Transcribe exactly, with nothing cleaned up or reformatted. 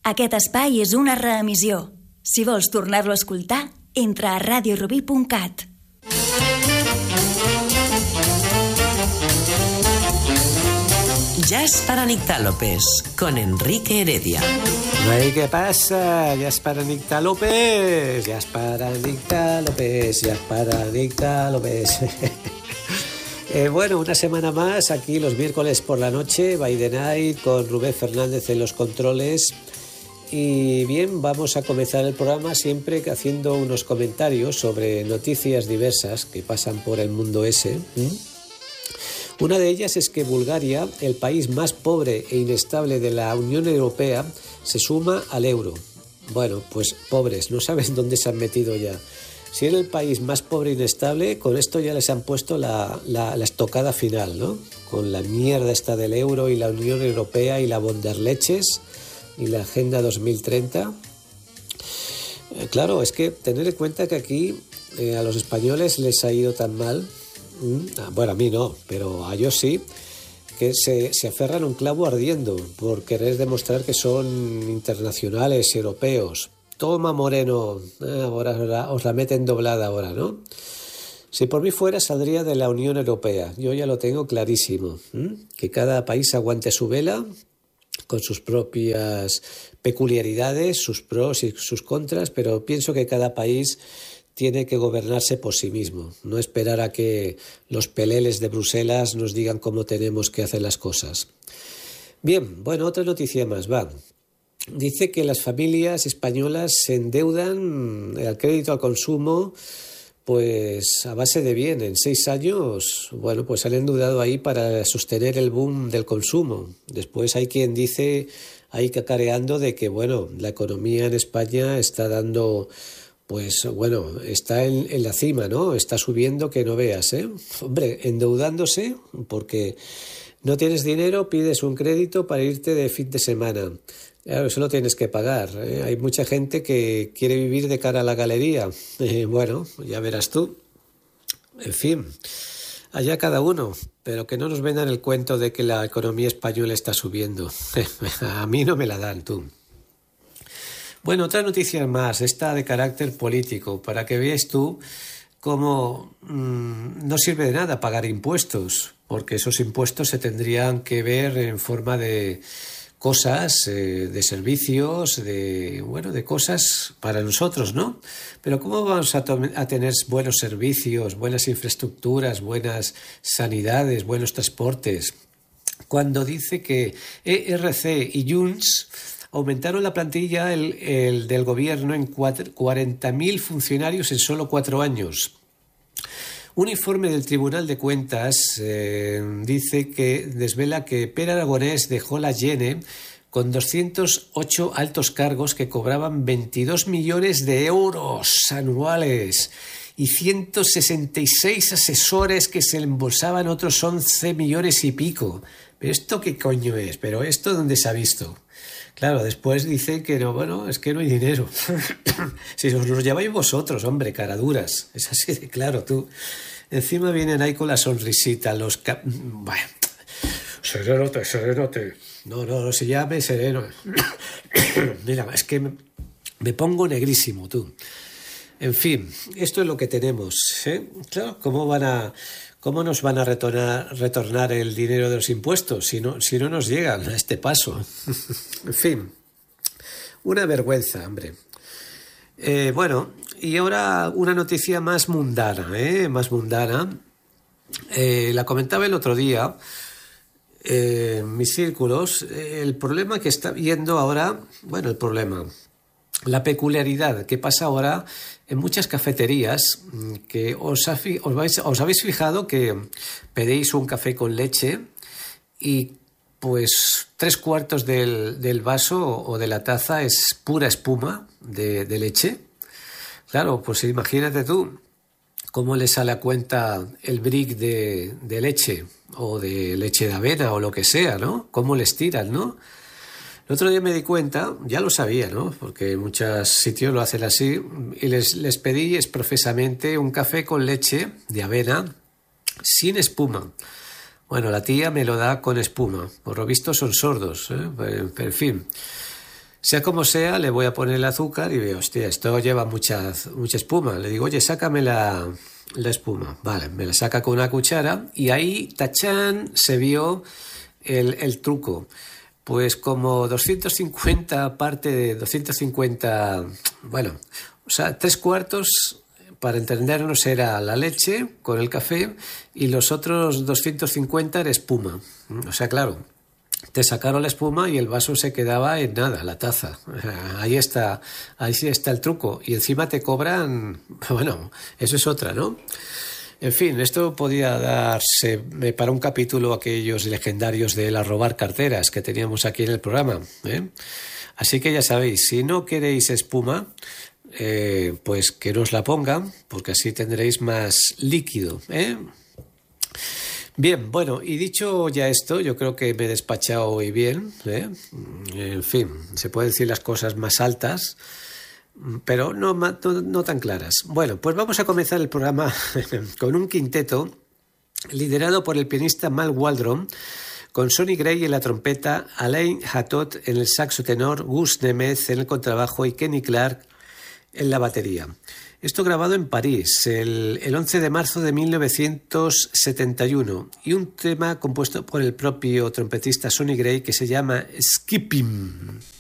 Aquest espai és una reemissió. Si vols tornar-lo a escoltar, entra a radio rubí punt cat. Jazz para Nictálopes, con Enrique Heredia. Hey, ¿qué pasa? Jazz para Nictálopes, Jazz para Nictálopes, Jazz para Nictálopes. eh, bueno, una semana más, aquí los miércoles por la noche, By the Night, con Rubén Fernández en los controles. Y bien, vamos a comenzar el programa siempre haciendo unos comentarios sobre noticias diversas que pasan por el mundo ese. ¿Mm? Una de ellas es que Bulgaria, el país más pobre e inestable de la Unión Europea, se suma al euro. Bueno, pues pobres, no saben dónde se han metido ya. Si era el país más pobre e inestable, con esto ya les han puesto la, la, la estocada final, ¿no? Con la mierda esta del euro y la Unión Europea y la Bonderleches y la Agenda dos mil treinta. Eh, claro, es que tener en cuenta que aquí eh, a los españoles les ha ido tan mal. Bueno, a mí no, pero a ellos sí, que se, se aferran a un clavo ardiendo por querer demostrar que son internacionales, europeos. Toma, Moreno, eh, ahora, ahora os la meten doblada ahora, ¿no? Si por mí fuera, saldría de la Unión Europea. Yo ya lo tengo clarísimo, ¿eh? Que cada país aguante su vela con sus propias peculiaridades, sus pros y sus contras, pero pienso que cada país tiene que gobernarse por sí mismo, no esperar a que los peleles de Bruselas nos digan cómo tenemos que hacer las cosas. Bien, bueno, otra noticia más, va. Dice que las familias españolas se endeudan al crédito al consumo, pues a base de bien. En seis años, bueno, pues han endeudado ahí para sostener el boom del consumo. Después hay quien dice, ahí cacareando de que, bueno, la economía en España está dando... Pues bueno, está en, en la cima, ¿no? Está subiendo que no veas, ¿eh? Hombre, endeudándose porque no tienes dinero, pides un crédito para irte de fin de semana. Claro, eso lo tienes que pagar, ¿eh? Hay mucha gente que quiere vivir de cara a la galería. Eh, bueno, ya verás tú. En fin, allá cada uno, pero que no nos vendan el cuento de que la economía española está subiendo. A mí no me la dan, tú. Bueno, otra noticia más, esta de carácter político, para que veas tú cómo mmm, no sirve de nada pagar impuestos, porque esos impuestos se tendrían que ver en forma de cosas, eh, de servicios, de bueno, de cosas para nosotros, ¿no? Pero ¿cómo vamos a, to- a tener buenos servicios, buenas infraestructuras, buenas sanidades, buenos transportes, cuando dice que E R C y Junts aumentaron la plantilla el, el del gobierno en cuarenta mil funcionarios en solo cuatro años? Un informe del Tribunal de Cuentas eh, dice que desvela que Pere Aragonés dejó la Gene con doscientos ocho altos cargos que cobraban veintidós millones de euros anuales y ciento sesenta y seis asesores que se le embolsaban otros once millones y pico. ¿Pero esto qué coño es? ¿Pero esto dónde se ha visto? Claro, después dicen que no, bueno, es que no hay dinero. Si os los lleváis vosotros, hombre, caraduras. Es así de claro, tú. Encima vienen ahí con la sonrisita, los... Cap... Bueno, serénote, serénote. No, no, no se llame sereno. Mira, es que me, me pongo negrísimo, tú. En fin, esto es lo que tenemos, ¿eh? Claro, ¿cómo van a... ¿Cómo nos van a retornar, retornar el dinero de los impuestos si no, si no nos llegan a este paso? En fin, una vergüenza, hombre. Eh, bueno, y ahora una noticia más mundana, ¿eh? Más mundana. Eh, la comentaba el otro día eh, en mis círculos. Eh, el problema que está viendo ahora, bueno, el problema... La peculiaridad que pasa ahora en muchas cafeterías, que os, ha, os, vais, os habéis fijado que pedéis un café con leche y pues tres cuartos del, del vaso o de la taza es pura espuma de, de leche. Claro, pues imagínate tú cómo le sale a cuenta el brick de, de leche o de leche de avena o lo que sea, ¿no? Cómo les tiran, ¿no? El otro día me di cuenta, ya lo sabía, ¿no? Porque en muchos sitios lo hacen así, y les, les pedí expresamente un café con leche de avena sin espuma. Bueno, la tía me lo da con espuma. Por lo visto son sordos, ¿eh? Pero, pero en fin. Sea como sea, le voy a poner el azúcar y veo, hostia, esto lleva mucha, mucha espuma. Le digo, oye, sácame la, la espuma. Vale, me la saca con una cuchara y ahí, tachán, se vio el, el truco. Pues como doscientos cincuenta parte de doscientos cincuenta, bueno, o sea, tres cuartos, para entendernos, era la leche con el café y los otros doscientos cincuenta era espuma. O sea, claro, te sacaron la espuma y el vaso se quedaba en nada, la taza. Ahí está, ahí sí está el truco. Y encima te cobran, bueno, eso es otra, ¿no? En fin, esto podía darse para un capítulo aquellos legendarios de la robar carteras que teníamos aquí en el programa, ¿eh? Así que ya sabéis, si no queréis espuma, eh, pues que no os la pongan, porque así tendréis más líquido, ¿eh? Bien, bueno, y dicho ya esto, yo creo que me he despachado hoy bien, ¿eh? En fin, se pueden decir las cosas más altas, pero no, no, no tan claras. Bueno, pues vamos a comenzar el programa con un quinteto liderado por el pianista Mal Waldron, con Sonny Gray en la trompeta, Alain Hatot en el saxo tenor, Gus Nemeth en el contrabajo y Kenny Clark en la batería. Esto grabado en París el, el once de marzo de mil novecientos setenta y uno y un tema compuesto por el propio trompetista Sonny Gray que se llama Skipping.